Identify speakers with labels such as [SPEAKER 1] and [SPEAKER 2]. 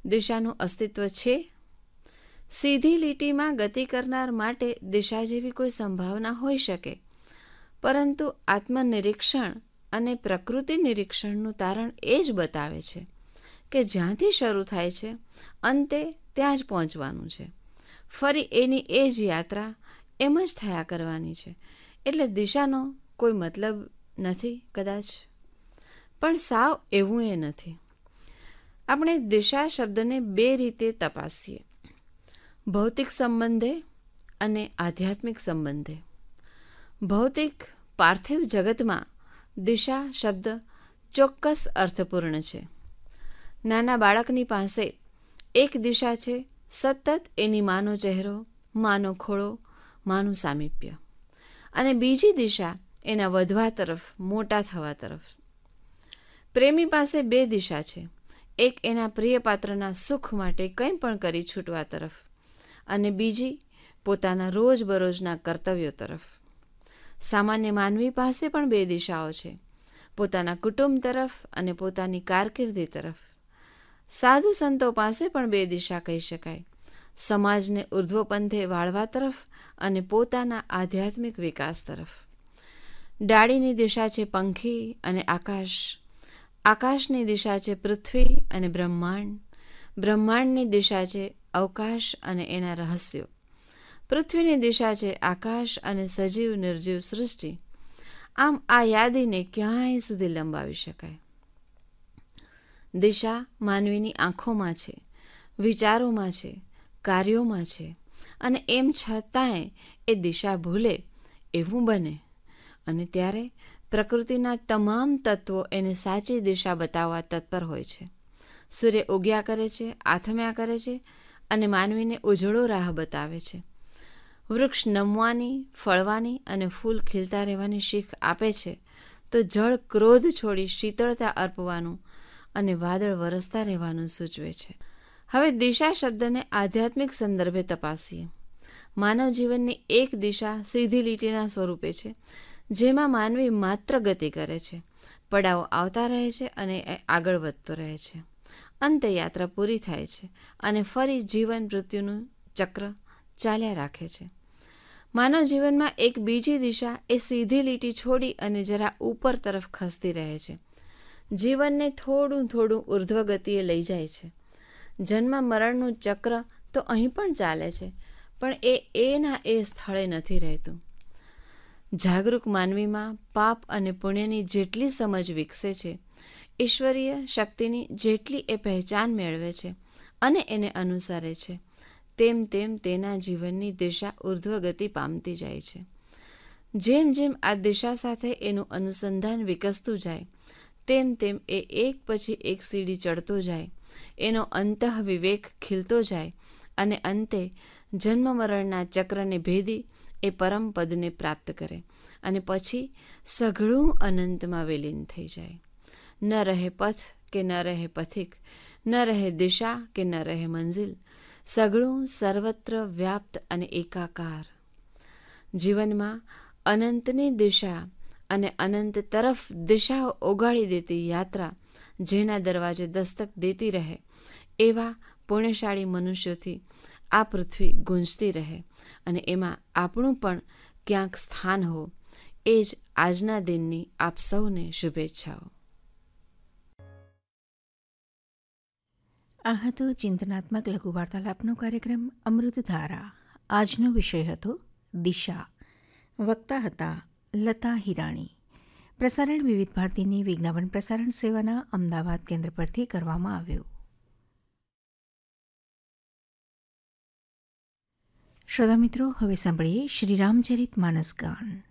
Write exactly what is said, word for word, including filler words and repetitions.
[SPEAKER 1] દિશાનું અસ્તિત્વ છે? સીધી લીટીમાં ગતિ કરનાર માટે દિશા જેવી કોઈ સંભાવના હોઈ શકે, પરંતુ આત્મનિરીક્ષણ અને પ્રકૃતિ નિરીક્ષણનું તારણ એ જ બતાવે છે કે જ્યાંથી શરૂ થાય છે અંતે ત્યાં જ પહોંચવાનું છે. ફરી એની એ જ યાત્રા એમ જ થયા કરવાની છે. એટલે દિશાનો કોઈ મતલબ નથી કદાચ, પણ સાવ એવું એ નથી. આપણે દિશા શબ્દને બે રીતે તપાસીએ: ભૌતિક સંબંધે અને આધ્યાત્મિક સંબંધે. ભૌતિક પાર્થિવ જગતમાં દિશા શબ્દ ચોક્કસ અર્થપૂર્ણ છે. નાના બાળકની પાસે એક દિશા છે, સતત એની માનો ચહેરો, માનો ખોળો, માનું સામીપ્ય. અને બીજી દિશા એના વધવા તરફ, મોટા થવા તરફ. પ્રેમી પાસે બે દિશા છે, એક એના પ્રિય પાત્રના સુખ માટે કંઈ પણ કરી છૂટવા તરફ, અને બીજી પોતાના રોજબરોજના કર્તવ્યો તરફ. સામાન્ય માનવી પાસે પણ બે દિશાઓ છે, પોતાના કુટુંબ તરફ અને પોતાની કારકિર્દી તરફ. સાધુ સંતો પાસે પણ બે દિશા કહી શકાય, સમાજને ઉર્ધ્વપંથે વાળવા તરફ અને પોતાના આધ્યાત્મિક વિકાસ તરફ. ડાળીની દિશા છે પંખી અને આકાશ, આકાશની દિશા છે પૃથ્વી અને બ્રહ્માંડ, બ્રહ્માંડની દિશા છે અવકાશ અને એના રહસ્યો, પૃથ્વીની દિશા છે આકાશ અને સજીવ નિર્જીવ સૃષ્ટિ. આમ આ યાદીને ક્યાંય સુધી લંબાવી શકાય. દિશા માનવીની આંખોમાં છે, વિચારોમાં છે, કાર્યોમાં છે, અને એમ છતાંય એ દિશા ભૂલે એવું બને, અને ત્યારે પ્રકૃતિના તમામ તત્વો એને સાચી દિશા બતાવવા તત્પર હોય છે. સૂર્ય ઉગ્યા કરે છે, આથમ્યા કરે છે, અને માનવીને ઉજળો રાહ બતાવે છે. વૃક્ષ નમવાની, ફળવાની અને ફૂલ ખીલતા રહેવાની શીખ આપે છે, તો જળ ક્રોધ છોડી શીતળતા અર્પવાનું અને વાદળ વરસતા રહેવાનું સૂચવે છે. હવે દિશા શબ્દને આધ્યાત્મિક સંદર્ભે તપાસીએ. માનવ જીવનની એક દિશા સીધી લીટીના સ્વરૂપે છે, જેમાં માનવી માત્ર ગતિ કરે છે, પડાવો આવતા રહે છે અને આગળ વધતો રહે છે. અંતે યાત્રા પૂરી થાય છે અને ફરી જીવન મૃત્યુનું ચક્ર ચાલ્યા રાખે છે. માનવ જીવનમાં એક બીજી દિશા એ સીધી લીટી છોડી અને જરા ઉપર તરફ ખસતી રહે છે, જીવનને થોડું થોડું ઉર્ધ્વ ગતિએ લઈ જાય છે. જન્મ મરણનું ચક્ર તો અહીં પણ ચાલે છે, પણ એ એના એ સ્થળે નથી રહેતું. જાગૃત માનવીમાં પાપ અને પુણ્યની જેટલી સમજ વિકસે છે, ઈશ્વરીય શક્તિની જેટલી એ પહેચાન મેળવે છે અને એને અનુસરે છે, તેમ તેમ તેના જીવનની દિશા ઉર્ધ્વ ગતિ પામતી જાય છે. જેમ જેમ આ દિશા સાથે એનું અનુસંધાન વિકસતું જાય, તેમ તેમ એ એક પછી એક સીડી ચડતો જાય, એનો અંતઃ વિવેક ખીલતો જાય અને અંતે જન્મ મરણના ચક્રને ભેદી એ પરમ પદને પ્રાપ્ત કરે અને પછી સઘળું અનંતમાં વિલીન થઈ જાય. ન રહે પથ કે ન રહે પથિક, ન રહે દિશા કે ન રહે મંઝિલ, સઘળું સર્વત્ર વ્યાપ્ત અને એકાકાર. જીવનમાં અનંતની દિશા અને અનંત તરફ દિશાઓ ઓગાળી દેતી યાત્રા જેના દરવાજે દસ્તક દેતી રહે, એવા પુણ્યશાળી મનુષ્યોથી આ પૃથ્વી ગુંજતી રહે અને એમાં આપણું પણ ક્યાંક સ્થાન હો, એ જ આજના દિનની આપ સૌને શુભેચ્છાઓ.
[SPEAKER 2] આ હતો ચિંતનાત્મક લઘુ વાર્તાલાપનો કાર્યક્રમ અમૃતધારા. આજનો વિષય હતો દિશા. વક્તા હતા લતા હિરાણી. પ્રસારણ વિવિધ ભારતીની વિજ્ઞાપન પ્રસારણ સેવાના અમદાવાદ કેન્દ્ર પરથી કરવામાં આવ્યું. શ્રોતા મિત્રો, હવે સાંભળીએ શ્રી રામચરિત માનસ ગાન.